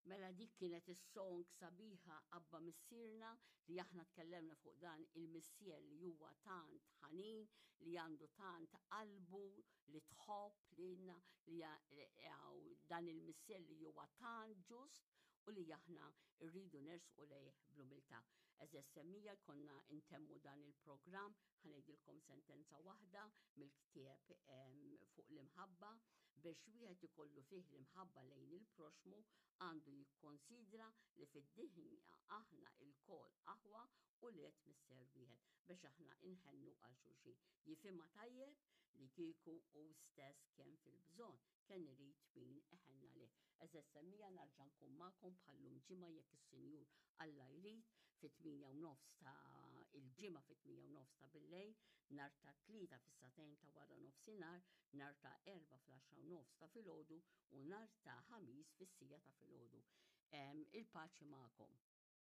Mela dik kienet is-song sabiħa Abba Missierna li aħna tkellemna fuq dan il-missier li huwa tant ħanin, li għandu tant qalbu, li tħobb lilna li dan il-missier li huwa tant ġust u li aħna rridu nersqu lejh bl-umiltà. Eżess semmija konna intemmu dan il-programm, ħanejdilkom sentenza waħda mill-ktieb fuq l-imħabba biex wieħed ikollu fih l-imħabba lejn il-proxmu għandu jikkonsidra li fid-dinja aħna il-kol aħwa u li qed missier wieħed biex aħna inħennu għal xulxin. Jifhimha tajjeb li kieku u stess kien fil-bżonn kien irid min eħenna lih. Eżess semmija narġa' nkun magħkom bħallum ġimgħa jekk is-Sinjur Alla jrid fit-8:30 ta' il-ġimgħa fit-8:30 ta' bil-lejl, nhar ta' tlieta fis-satejn ta' wara nofsinhar, nhar ta' erba' fl-10:30 ta' filgħodu u nhar ta' ħamis fis-sija ta' filgħodu. Il-paċi magħkom.